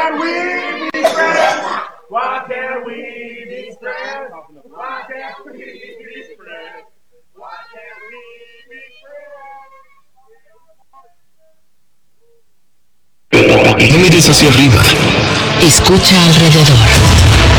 can't we be friends? Why can't we be friends? Why can't we be friends? Why can't we be friends? No mires hacia arriba. Escucha alrededor.